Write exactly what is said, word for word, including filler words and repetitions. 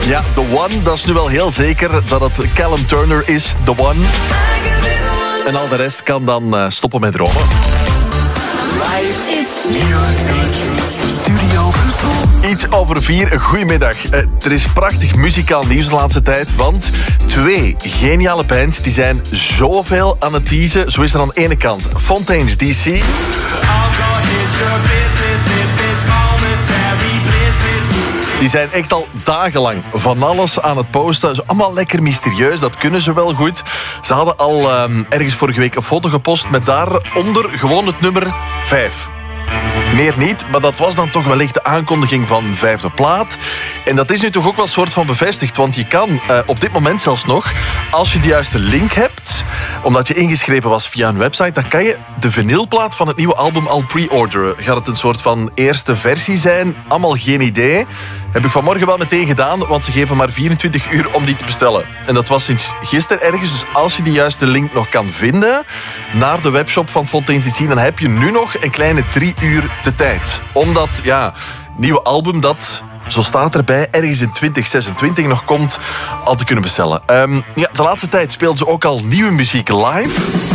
Ja, The One, dat is nu wel heel zeker dat het Callum Turner is, The One. En al de rest kan dan uh, stoppen met dromen. Live is music. Studio Brussel. Iets over vier, goedemiddag. Uh, er is prachtig muzikaal nieuws de laatste tijd, want twee geniale bands die zijn zoveel aan het teasen. Zo is er aan de ene kant Fontaines D C. Die zijn echt al dagenlang van alles aan het posten. Zo allemaal lekker mysterieus, dat kunnen ze wel goed. Ze hadden al um, ergens vorige week een foto gepost met daaronder gewoon het nummer vijf. Meer niet, maar dat was dan toch wellicht de aankondiging van vijfde plaat. En dat is nu toch ook wel een soort van bevestigd. Want je kan uh, op dit moment zelfs nog, als je de juiste link hebt, omdat je ingeschreven was via een website, dan kan je de vinylplaat van het nieuwe album al pre-orderen. Gaat het een soort van eerste versie zijn? Allemaal geen idee. Heb ik vanmorgen wel meteen gedaan, want ze geven maar vierentwintig uur om die te bestellen. En dat was sinds gisteren ergens. Dus als je die juiste link nog kan vinden naar de webshop van Fontaines D C, dan heb je nu nog een kleine drie uur de tijd. Om dat ja, nieuwe album dat, zo staat erbij, ergens in twintig zesentwintig nog komt, al te kunnen bestellen. Um, ja, de laatste tijd speelden ze ook al nieuwe muziek live.